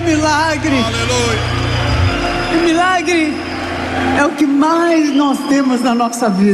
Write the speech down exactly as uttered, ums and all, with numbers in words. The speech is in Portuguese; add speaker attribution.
Speaker 1: milagre.
Speaker 2: Aleluia.
Speaker 1: E milagre é o que mais nós temos na nossa vida.